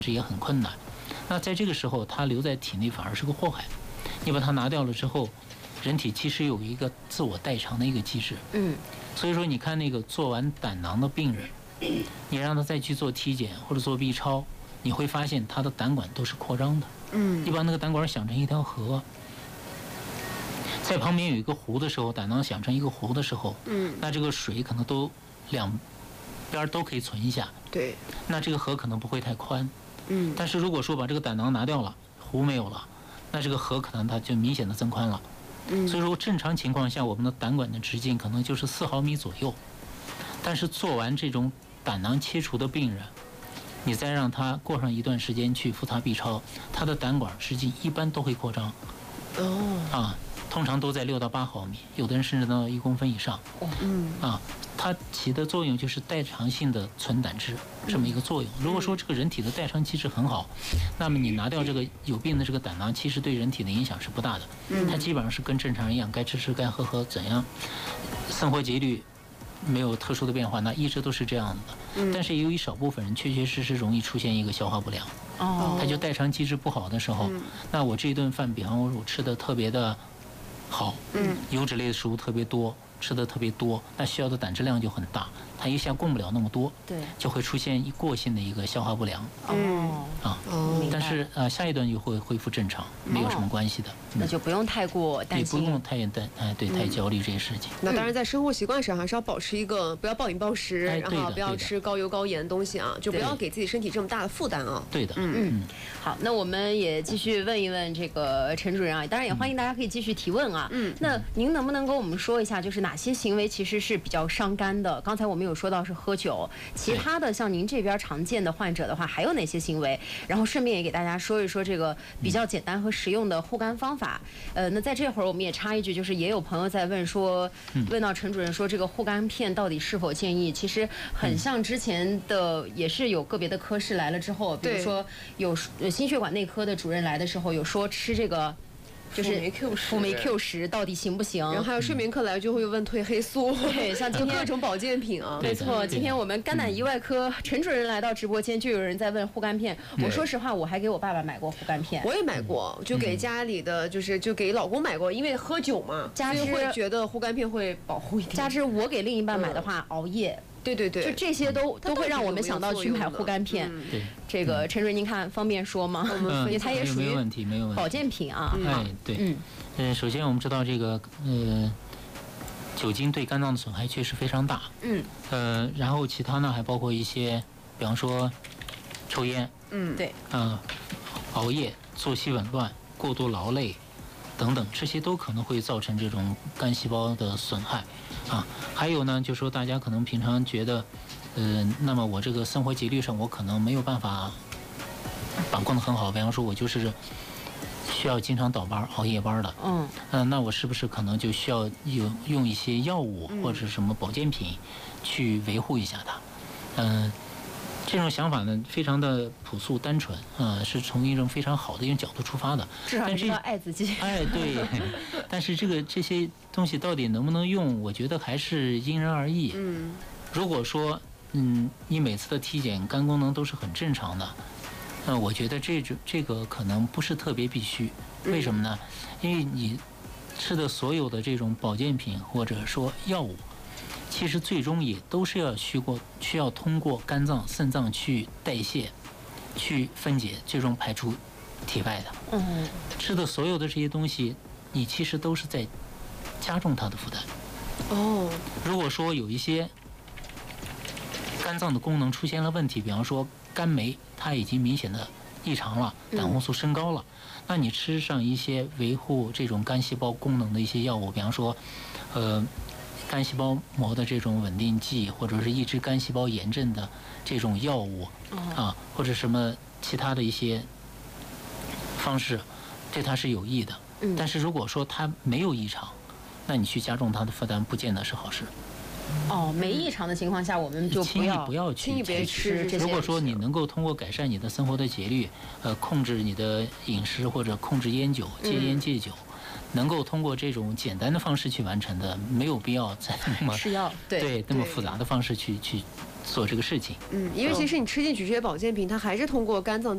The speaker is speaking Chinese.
这也很困难。那在这个时候，它留在体内反而是个祸害。你把它拿掉了之后，人体其实有一个自我代偿的一个机制。所以说，你看那个做完胆囊的病人，你让他再去做体检或者做 B 超，你会发现他的胆管都是扩张的。你把那个胆管想成一条河，在旁边有一个湖的时候，胆囊想成一个湖的时候，那这个水可能都两边都可以存一下。 对， 那这个河可能不会太宽。但是如果说把这个胆囊拿掉了，湖没有了，那这个河可能它就明显的增宽了。所以说正常情况下，我们的胆管的直径可能就是4毫米左右。但是做完这种胆囊切除的病人，你再让他过上一段时间去复查 B 超，他的胆管直径一般都会扩张。通常都在6到8毫米，有的人甚至到1公分以上。它起的作用就是代偿性的存胆汁这么一个作用。如果说这个人体的代偿机制很好，那么你拿掉这个有病的这个胆囊，其实对人体的影响是不大的。它基本上是跟正常人一样，该吃吃该喝喝，怎样生活节律没有特殊的变化，那一直都是这样的。但是也有一少部分人确确实实容易出现一个消化不良。它就代偿机制不好的时候，那我这一顿饭，比方说我吃的特别的好，油脂类的食物特别多，吃的特别多，那需要的胆汁量就很大，它一下供不了那么多，就会出现过性的一个消化不良。但是下一段就会恢复正常，没有什么关系的。 那就不用太过担心， 也不用太太焦虑这些事情。 那当然，在生活习惯上还是要保持一个不要暴饮暴食，然后不要吃高油高盐的东西啊，就不要给自己身体这么大的负担啊。 对的， 好，那我们也继续问一问这个陈主任啊，当然也欢迎大家可以继续提问啊。那您能不能跟我们说一下，就是哪些行为其实是比较伤肝的？刚才我们有说到是喝酒，其他的像您这边常见的患者的话，还有哪些行为？然后顺便也给大家说一说这个比较简单和实用的护肝方法。那在这会儿我们也插一句，就是也有朋友在问说，问到陈主任说这个护肝片到底是否建议？其实很像之前的，也是有个别的科室来了之后，比如说有心血管内科的主任来的时候，有说吃这个。就是辅酶 Q10到底行不行？ 然后还有睡眠课来就会问褪黑素， 对，像今天各种保健品啊。 没错，今天我们肝胆胰外科陈主任来到直播间，就有人在问护肝片。我说实话，我还给我爸爸买过护肝片， 我也买过，就给家里的就给老公买过，因为喝酒嘛，所以会觉得护肝片会保护一点。 加之我给另一半买的话，熬夜。 对， 就这些都会让我们想到去买护肝片。这个陈主任您看方便说吗？它也属于保健品啊。 对，首先我们知道这个酒精对肝脏的损害确实非常大。然后其他呢还包括一些，比方说抽烟，熬夜、作息紊乱、过度劳累等等，这些都可能会造成这种肝细胞的损害。还有呢，就说大家可能平常觉得，那么我这个生活节律上我可能没有办法把控得很好，比方说我就是需要经常倒班、熬夜班的，那我是不是可能就需要用一些药物或者什么保健品去维护一下它？这种想法呢，非常的朴素单纯，是从一种非常好的一种角度出发的。 至少你要爱自己。 对。但是这些东西到底能不能用，我觉得还是因人而异。如果说，你每次的体检肝功能都是很正常的，我觉得这个可能不是特别必须。为什么呢？因为你吃的所有的这种保健品或者说药物，其实最终也都是需要通过肝脏、肾脏去代谢、去分解，最终排出体外的。吃的所有的这些东西，你其实都是在加重它的负担。如果说有一些肝脏的功能出现了问题，比方说肝酶它已经明显的异常了，胆红素升高了，那你吃上一些维护这种肝细胞功能的一些药物，比方说肝细胞膜的这种稳定剂，或者是抑制肝细胞炎症的这种药物，或者什么其他的一些方式，对它是有益的。但是如果说它没有异常，那你去加重它的负担，不见得是好事。 没异常的情况下，我们就轻易别吃这些。 如果说你能够通过改善你的生活的节律，控制你的饮食或者控制烟酒，戒烟戒酒。能够通过这种简单的方式去完成的，没有必要再那么吃药，对那么复杂的方式去做这个事情。 因为其实你吃进去这些保健品，它还是通过肝脏